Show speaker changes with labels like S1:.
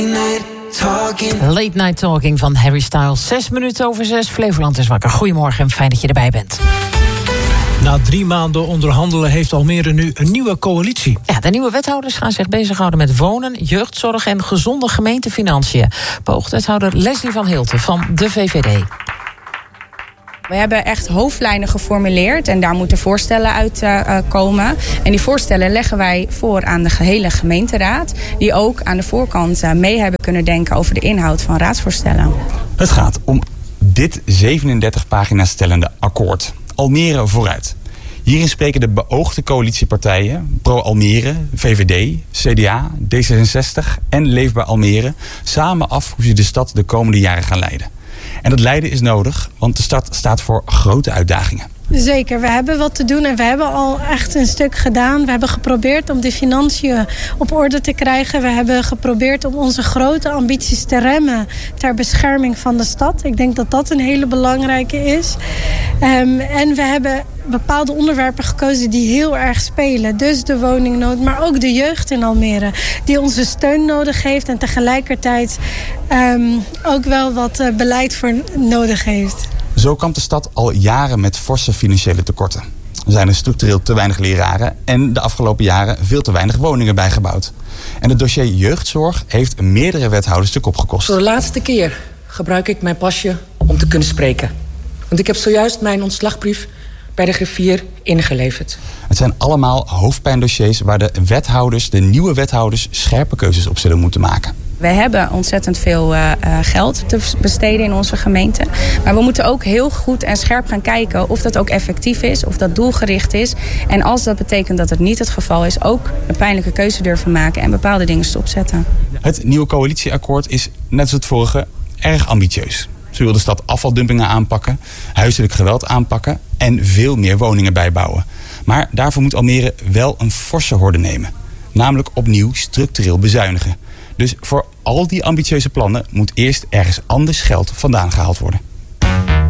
S1: Late Night Talking van Harry Styles. 6 minuten over 6. Flevoland is wakker. Goedemorgen en fijn dat je erbij bent.
S2: Na 3 maanden onderhandelen heeft Almere nu een nieuwe coalitie.
S1: Ja, de nieuwe wethouders gaan zich bezighouden met wonen, jeugdzorg en gezonde gemeentefinanciën. Beoogdwethouder Leslie van Hilten van de VVD.
S3: We hebben echt hoofdlijnen geformuleerd en daar moeten voorstellen uit komen. En die voorstellen leggen wij voor aan de gehele gemeenteraad, die ook aan de voorkant mee hebben kunnen denken over de inhoud van raadsvoorstellen.
S4: Het gaat om dit 37 pagina's stellende akkoord. Almere vooruit. Hierin spreken de beoogde coalitiepartijen, Pro-Almere, VVD, CDA, D66 en Leefbaar Almere, samen af hoe ze de stad de komende jaren gaan leiden. En dat leiden is nodig, want de stad staat voor grote uitdagingen.
S5: Zeker, we hebben wat te doen en we hebben al echt een stuk gedaan. We hebben geprobeerd om de financiën op orde te krijgen. We hebben geprobeerd om onze grote ambities te remmen ter bescherming van de stad. Ik denk dat dat een hele belangrijke is. En we hebben bepaalde onderwerpen gekozen die heel erg spelen. Dus de woningnood, maar ook de jeugd in Almere, die onze steun nodig heeft en tegelijkertijd ook wel wat beleid voor nodig heeft.
S4: Zo kampt de stad al jaren met forse financiële tekorten. Er zijn er structureel te weinig leraren en de afgelopen jaren veel te weinig woningen bijgebouwd. En het dossier jeugdzorg heeft meerdere wethouders de kop gekost.
S6: Voor de laatste keer gebruik ik mijn pasje om te kunnen spreken. Want ik heb zojuist mijn ontslagbrief bij de griffier ingeleverd.
S4: Het zijn allemaal hoofdpijndossiers waar de wethouders, de nieuwe wethouders, scherpe keuzes op zullen moeten maken.
S3: We hebben ontzettend veel geld te besteden in onze gemeente. Maar we moeten ook heel goed en scherp gaan kijken of dat ook effectief is, of dat doelgericht is. En als dat betekent dat het niet het geval is, ook een pijnlijke keuze durven maken en bepaalde dingen stopzetten.
S4: Het nieuwe coalitieakkoord is, net als het vorige, erg ambitieus. Ze wil de stad afvaldumpingen aanpakken, huiselijk geweld aanpakken en veel meer woningen bijbouwen. Maar daarvoor moet Almere wel een forse horde nemen. Namelijk opnieuw structureel bezuinigen. Dus voor al die ambitieuze plannen moet eerst ergens anders geld vandaan gehaald worden.